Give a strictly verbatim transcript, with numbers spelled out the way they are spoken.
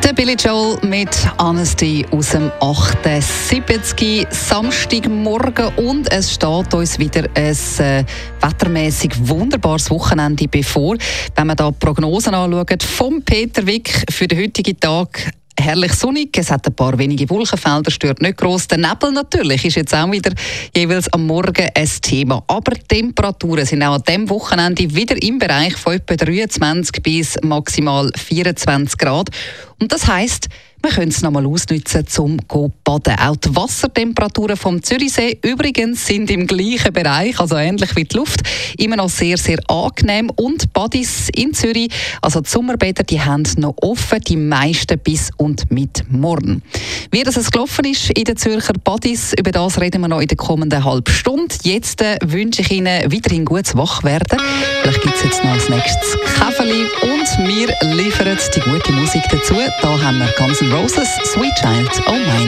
Der Billy Joel mit Honesty aus dem achtundsiebzig. Samstagmorgen und es steht uns wieder ein äh, wettermäßig wunderbares Wochenende bevor. Wenn wir da die Prognosen anschauen vom Peter Wick für den heutigen Tag. Herrlich sonnig, es hat ein paar wenige Wolkenfelder, stört nicht gross. Der Nebel natürlich ist jetzt auch wieder jeweils am Morgen ein Thema. Aber die Temperaturen sind auch an diesem Wochenende wieder im Bereich von etwa dreiundzwanzig bis maximal vierundzwanzig Grad. Und das heisst, wir können es noch mal ausnutzen, um zu baden. Auch die Wassertemperaturen vom Zürichsee übrigens sind im gleichen Bereich, also ähnlich wie die Luft, immer noch sehr, sehr angenehm. Und Badis in Zürich, also die Sommerbäder, die haben noch offen, die meisten bis und mit morgen. Wie das es gelaufen ist in den Zürcher Badis, über das reden wir noch in der kommenden halben Stunde. Jetzt äh, wünsche ich Ihnen weiterhin gutes Wachwerden. Vielleicht gibt es jetzt noch als nächstes Käferli und wir liefern die gute Musik dazu. Da haben wir ganz Roses, Sweet Child, Oh Mine.